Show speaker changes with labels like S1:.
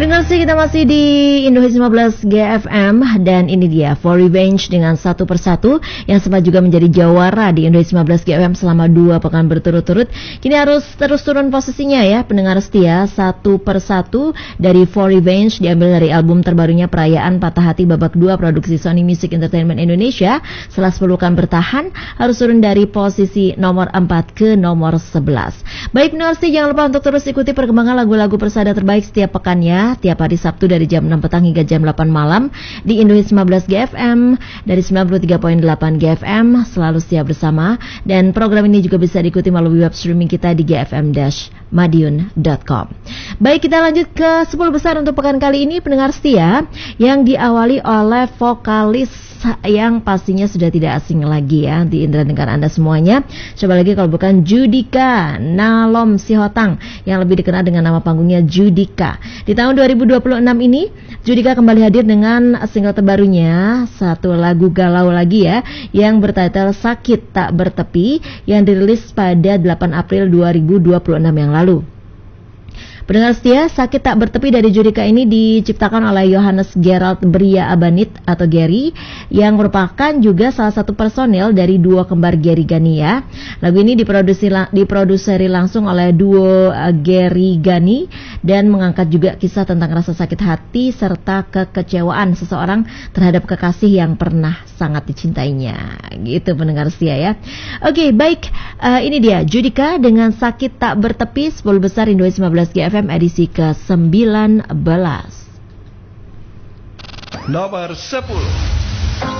S1: Pendengar sih, kita masih di Indonesia 15 GFM dan ini dia For Revenge dengan Satu Persatu yang sempat juga menjadi jawara di Indonesia 15 GFM selama 2 pekan berturut-turut. Kini harus terus turun posisinya ya pendengar setia. Satu Persatu dari For Revenge diambil dari album terbarunya Perayaan Patah Hati babak 2 produksi Sony Music Entertainment Indonesia. Setelah 10 pekan bertahan harus turun dari posisi nomor 4 ke nomor 11. Baik pendengar setia, jangan lupa untuk terus ikuti perkembangan lagu-lagu persada terbaik setiap pekannya. Tiap hari Sabtu dari jam 6 petang hingga jam 8 malam di Indonesia 15 GFM dari 93.8 GFM, selalu setia bersama. Dan program ini juga bisa diikuti melalui web streaming kita di gfm-madiun.com. Baik, kita lanjut ke 10 besar untuk pekan kali ini pendengar setia, yang diawali oleh vokalis yang pastinya sudah tidak asing lagi ya di indera dengar Anda semuanya. Coba lagi kalau bukan Judika Nalom Sihotang yang lebih dikenal dengan nama panggungnya Judika. Di tahun 2026 ini Judika kembali hadir dengan single terbarunya, satu lagu galau lagi ya, yang bertitel Sakit Tak Bertepi yang dirilis pada 8 April 2026 yang lalu. Pendengar setia, Sakit Tak Bertepi dari Judika ini diciptakan oleh Yohanes Gerald Bria Abanit atau Gary, yang merupakan juga salah satu personil dari duo kembar Gary Gania. Lagu ini diproduseri langsung oleh duo Gary Gani dan mengangkat juga kisah tentang rasa sakit hati serta kekecewaan seseorang terhadap kekasih yang pernah sangat dicintainya. Gitu pendengar setia ya. Oke, baik, ini dia Judika dengan Sakit Tak Bertepi, 10 besar Indonesia 15 GFM edisi ke-19.
S2: Nomor 10.